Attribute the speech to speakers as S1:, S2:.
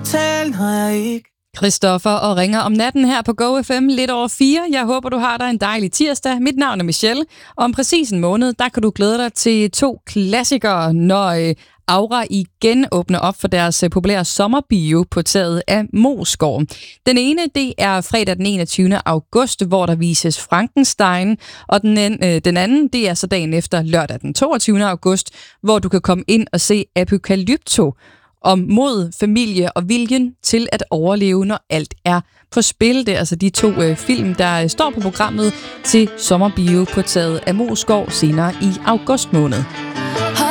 S1: tale, når jeg ikke.
S2: Christoffer og ringer om natten her på GoFM lidt over 4. Jeg håber, du har dig en dejlig tirsdag. Mit navn er Michelle, og om præcis en måned, der kan du glæde dig til 2 klassikere, når Aura igen åbner op for deres populære sommerbio på taget af Moesgaard. Den ene, det er fredag den 21. august, hvor der vises Frankenstein, og den anden, det er så dagen efter lørdag den 22. august, hvor du kan komme ind og se Apocalypto, om mod, familie og viljen til at overleve, når alt er på spil. Det er altså de 2 film, der står på programmet til sommerbio på taget af Moesgaard senere i august måned.